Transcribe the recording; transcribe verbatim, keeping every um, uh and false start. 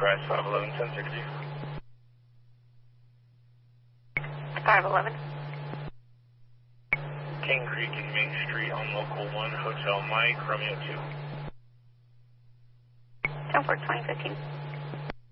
Rise five eleven, ten sixty. five eleven. King Creek and Main Street on Local one, Hotel Mike, Romeo two. ten four, twenty fifteen.